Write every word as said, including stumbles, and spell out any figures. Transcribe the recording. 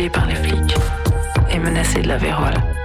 par les flics et menacé de la vérole.